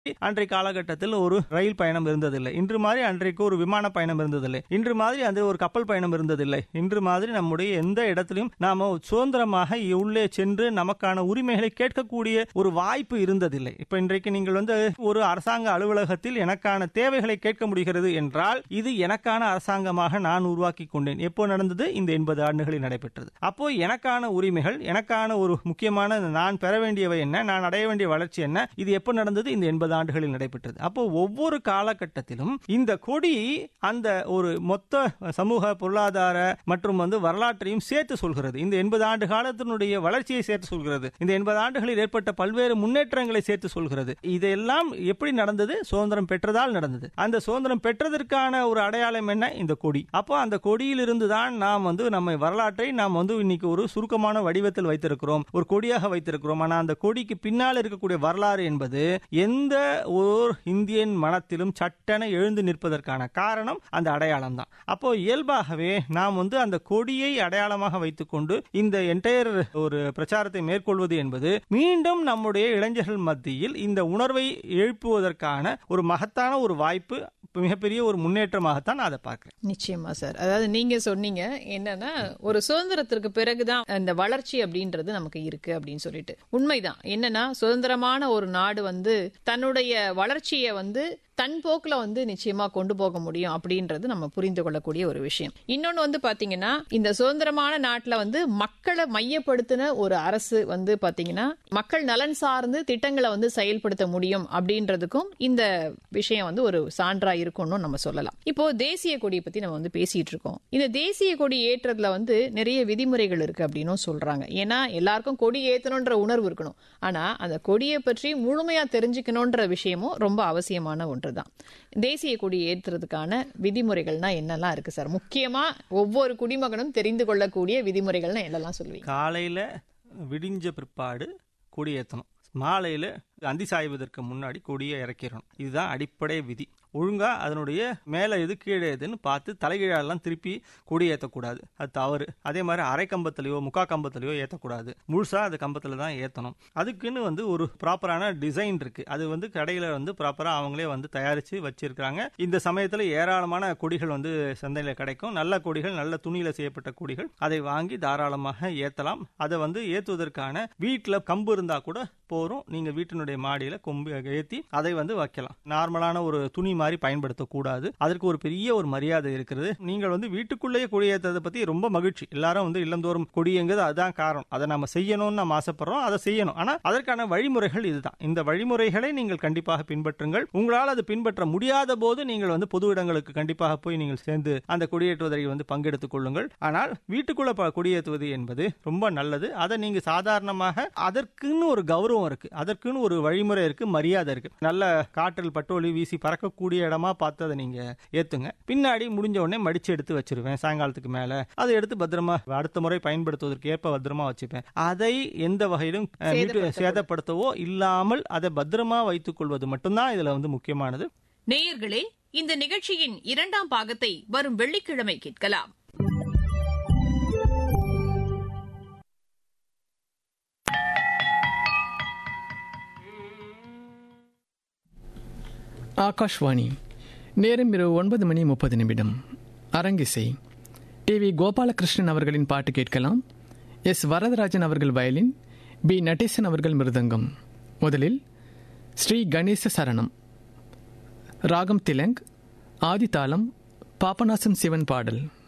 அன்றைய காலகட்டத்தில் ஒரு ரயில் பயணம் இருந்ததில்லை. இன்று மாதிரி அன்றைக்கு ஒரு விமான பயணம் இருந்ததில்லை. இன்று மாதிரி அந்த ஒரு கப்பல் பயணம் இருந்ததில்லை. இன்று மாதிரி நம்முடைய எந்த இடத்திலும் நாம சுதந்திரமாக உள்ளே சென்று நமக்கான உரிமைகளை கேட்கக்கூடிய ஒரு வாய்ப்பு இருந்ததில்லை. இப்ப இன்றைக்கு நீங்கள் ஒரு அரசாங்க அலுவலகத்தில் எனக்கான தேவைகளை கேட்க முடிகிறது என்றால் இது எனக்கான அரசாங்கமாக நான் உருவாக்கி கொண்டேன். எப்போ நடந்தது? இந்த 80 ஆண்டுகளில் நடைபெற்றது. அப்போ எனக்கான உரிமைகள், எனக்கான ஒரு முக்கியமான நான் பெற வேண்டியவை என்ன, நான் அடைய வேண்டிய வளர்ச்சி என்ன, இது எப்போ நடந்தது? இந்த 80 ஆண்டுகளில் நடைபெற்றது. அப்போ ஒவ்வொரு காலகட்டத்திலும் இந்த கொடி அந்த ஒரு மொத்த சமூக பொருளாதார மற்றும் வரலாற்றையும் சேர்த்து சொல்கிறது. இந்த 80 ஆண்டு காலத்தினுடைய வளர்ச்சியை சேர்த்து சொல்கிறது. இந்த 80 ஆண்டுகளில் ஏற்பட்ட பல்வேறு முன்னேற்றங்களை சேர்த்து சொல்கிறது. இதெல்லாம் எப்படி நடந்தது? சுதந்திரம் பெற்றதால் நடந்தது. அந்த சுதந்திரம் பெற்றதற்கான ஒரு அடையாளம் என்ன? இந்த கொடி. அப்போ அந்த கொடியிலிருந்து தான் நாம் நம்ம வரலாற்றை நாம் இன்னைக்கு ஒரு சுருக்கமான வடிவத்தில் வைத்திருக்கிறோம், ஒரு கொடியாக வைத்திருக்கிறோம். ஆனால் அந்த கொடிக்கு பின்னால் இருக்கக்கூடிய வரலாறு என்பது எந்த ஒரு இந்தியன் மனத்திலும் சட்டென எழுந்து நிற்பதற்கான காரணம் அந்த அடையாளம் தான். அப்போ இயல்பாகவே நாம் அந்த கொடியை அடையாளமாக வைத்துக் கொண்டு இந்த என்டையர் ஒரு பிரச்சாரத்தை மேற்கொள்வது என்பது மீண்டும் நம்முடைய இளைஞர்கள் மத்தியில் இந்த உணர்வை எழுப்புவதற்கான ஒரு மகத்தான ஒரு வாய்ப்பு, மிகப்பெரிய ஒரு முன்னேற்றமாகத்தான் அதை பார்க்கிறேன். நிச்சயமா சார். அதாவது நீங்க சொன்னீங்க என்னன்னா ஒரு சுதந்திரத்திற்கு பிறகுதான் இந்த வளர்ச்சி அப்படின்றது நமக்கு இருக்கு அப்படின்னு சொல்லிட்டு. உண்மைதான். என்னன்னா சுதந்திரமான ஒரு நாடு தன்னுடைய வளர்ச்சியை தன் போக்குல நிச்சயமா கொண்டு போக முடியும் அப்படின்றது நம்ம புரிந்து கொள்ளக்கூடிய ஒரு விஷயம். இன்னொன்னு பாத்தீங்கன்னா இந்த சுதந்திரமான நாட்டுல மக்களை மையப்படுத்தின ஒரு அரசு பாத்தீங்கன்னா மக்கள் நலன் சார்ந்து திட்டங்களை செயல்படுத்த முடியும் அப்படின்றதுக்கும் இந்த விஷயம் ஒரு சான்றா இருக்கும்னு நம்ம சொல்லலாம். இப்போ தேசிய கொடியை பத்தி நம்ம பேசிட்டு இருக்கோம். இந்த தேசிய கொடி ஏற்றதுல நிறைய விதிமுறைகள் இருக்கு அப்படின்னு சொல்றாங்க. ஏன்னா எல்லாருக்கும் கொடி ஏத்தணும்ன்ற உணர்வு இருக்கணும். ஆனா அந்த கொடியை பற்றி முழுமையா தெரிஞ்சுக்கணும்ன்ற விஷயமும் ரொம்ப அவசியமான ஒன்று தான். தேசிய கொடி ஏற்றுறதுக்கான விதிமுறைகள்னா என்னெல்லாம் இருக்கு சார்? முக்கியமா ஒவ்வொரு குடிமகனும் தெரிந்து கொள்ளக்கூடிய விதிமுறைகள்னா என்னெல்லாம் சொல்லுவீங்க? காலையில விடிஞ்ச பிற்பாடு கொடி ஏற்றணும். மாலையில அந்தி சாய்வதற்கு முன்னாடி கொடியை இறக்கிடணும். இதுதான் அடிப்படை விதி. ஒழுங்கா அதனுடைய மேல எது கீழே எதுன்னு பார்த்து தலைகீழெல்லாம் திருப்பி கொடி ஏற்றக்கூடாது, அது தவறு. அதே மாதிரி அரை கம்பத்திலையோ முக்கா கம்பத்திலையோ ஏற்றக்கூடாது, முழுசா அது கம்பத்துல தான் ஏற்றணும். அதுக்குன்னு ஒரு ப்ராப்பரான டிசைன் இருக்கு. அது கடையில ப்ராப்பரா அவங்களே தயாரிச்சு வச்சிருக்காங்க. இந்த சமயத்துல ஏராளமான கொடிகள் சந்தையில கிடைக்கும். நல்ல கொடிகள், நல்ல துணியில செய்யப்பட்ட கொடிகள், அதை வாங்கி தாராளமாக ஏற்றலாம். அதை ஏற்றுவதற்கான வீட்டுல கம்பு இருந்தா கூட போறோம். நீங்க வீட்டினுடைய மாடியில கொம்பு ஏற்றி அதை வைக்கலாம். நார்மலான ஒரு துணி மாதிரி பயன்படுத்தக்கூடாது. அதற்கு ஒரு பெரிய ஒரு மரியாதை இருக்கிறது. நீங்கள் வீட்டுக்குள்ளேயே கொடி ஏற்றதை பத்தி ரொம்ப மகிழ்ச்சி. எல்லாரும் இல்லந்தோறும் கொடிங்கிறது அதுதான் காரணம். அதை நம்ம செய்யணும்னு நம்ம ஆசைப்படுறோம், அதை செய்யணும். ஆனா அதற்கான வழிமுறைகள் இதுதான். இந்த வழிமுறைகளை நீங்கள் கண்டிப்பாக பின்பற்றுங்கள். உங்களால் அது பின்பற்ற முடியாத போது நீங்கள் பொது இடங்களுக்கு கண்டிப்பாக போய் நீங்கள் சேர்ந்து அந்த கொடியேற்றுவதை பங்கெடுத்துக் கொள்ளுங்கள். ஆனால் வீட்டுக்குள்ள கொடியேற்றுவது என்பது ரொம்ப நல்லது. அதை நீங்க சாதாரணமாக அதற்குன்னு ஒரு கௌரவம் இருக்கு, அதற்குன்னு ஒரு வழிமுறை இருக்கு, மரியாதை இருக்கு. நல்ல காற்றில் பட்டோலி வீசி பறக்கக்கூடிய இடமா பார்த்து அதை நீங்க ஏத்துங்க. பின்னாடி முடிஞ்ச உடனே மடிச்சு எடுத்து வச்சிருவேன். சாயங்காலத்துக்கு மேல அதை எடுத்து பத்திரமா அடுத்த முறை பயன்படுத்துவதற்கு ஏற்ப பத்திரமா வச்சுப்பேன். அதை எந்த வகையிலும் சேதப்படுத்தவோ இல்லாமல் அதை பத்திரமா வைத்துக் கொள்வது மட்டும்தான் இதுல முக்கியமானது. நேயர்களே, இந்த நிகழ்ச்சியின் 2ஆம் பாகத்தை வரும் வெள்ளிக்கிழமை கேட்கலாம். ஆகாஷ்வாணி. நேரம் இரவு 9:30. அரங்கிசை. டிவி கோபாலகிருஷ்ணன் அவர்களின் பாட்டு கேட்கலாம். எஸ் வரதராஜன் அவர்கள் வயலின், பி நடேசன் அவர்கள் மிருதங்கம். முதலில் ஸ்ரீ கணேச சரணம், ராகம் திலங், ஆதிதாளம், பாபநாசம் சிவன் பாடல்.